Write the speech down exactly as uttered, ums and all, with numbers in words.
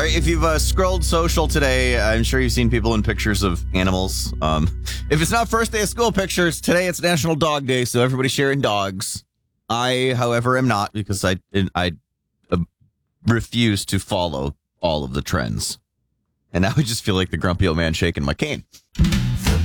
right, if you've uh, scrolled social today, I'm sure you've seen people in pictures of animals. Um, if it's not first day of school pictures, today it's National Dog Day, so everybody's sharing dogs. I, however, am not because I I uh, refuse to follow all of the trends. And now I just feel like the grumpy old man shaking my cane.